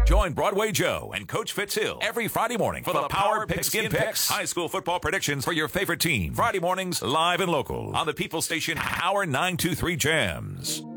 Join Broadway Joe and Coach Fitzhill every Friday morning for the Power Pigskin Picks. High school football predictions for your favorite team. Friday mornings, live and local on the People Station Power 923 Jams.